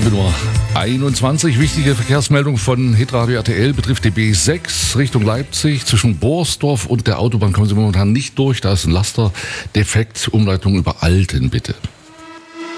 7:21 Uhr. Wichtige Verkehrsmeldung von Hitradio RTL betrifft die B6 Richtung Leipzig. Zwischen Borsdorf und der Autobahn kommen Sie momentan nicht durch. Da ist ein Lasterdefekt. Umleitung über Alten, bitte.